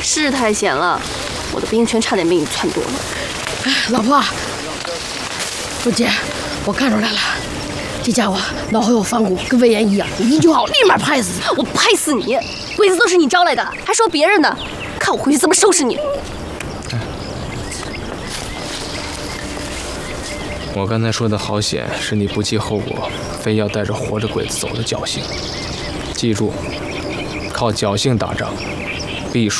是太险了，我的兵权差点被你篡夺了。 哎，老婆，我姐，我看出来了，这家伙脑后有反骨，跟魏延一样，我一句话我立马拍死他。 我拍死你！鬼子都是你招来的，还说别人的，看我回去怎么收拾你！ 我刚才说的好险，是你不计后果，非要带着活着鬼子走的侥幸。记住，靠侥幸打仗，必输。